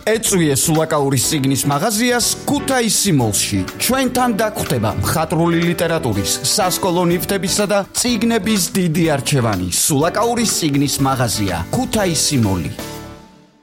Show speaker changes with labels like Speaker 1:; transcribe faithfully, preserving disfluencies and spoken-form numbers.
Speaker 1: ეწვიე სულაკაურის წიგნის მაღაზიას ქუთაისი მოლში. ჩვენთან დაგხვდება მხატვრული ლიტერატურის, სასკოლო ნივთებისა და წიგნების დიდი არჩევანი. სულაკაურის წიგნის მაღაზია, ქუთაისი მოლი.